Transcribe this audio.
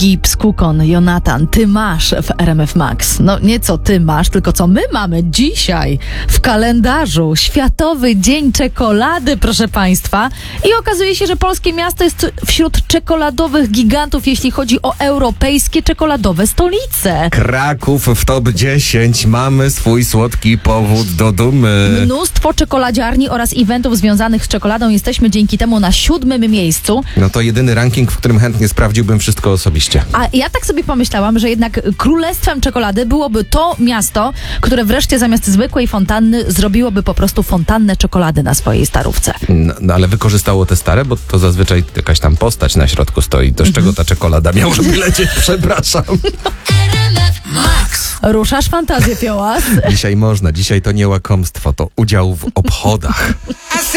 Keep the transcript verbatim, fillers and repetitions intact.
Gibbs, Kukon, Jonatan, ty masz w R M F Max. No nie co ty masz, tylko co my mamy dzisiaj w kalendarzu. Światowy Dzień Czekolady, proszę państwa. I okazuje się, że polskie miasto jest wśród czekoladowych gigantów, jeśli chodzi o europejskie czekoladowe stolice. Kraków w top dziesięć. Mamy swój słodki powód do dumy. Mnóstwo czekoladziarni oraz eventów związanych z czekoladą. Jesteśmy dzięki temu na siódmym miejscu. No to jedyny ranking, w którym chętnie sprawdziłbym wszystko osobiście. A ja tak sobie pomyślałam, że jednak królestwem czekolady byłoby to miasto, które wreszcie zamiast zwykłej fontanny zrobiłoby po prostu fontannę czekolady na swojej starówce. No, no ale wykorzystało te stare, bo to zazwyczaj jakaś tam postać na środku stoi. To z czego ta czekolada miałaby lecieć? Przepraszam. Max. Ruszasz fantazję, Fiołas? Dzisiaj można. Dzisiaj to nie łakomstwo, to udział w obchodach.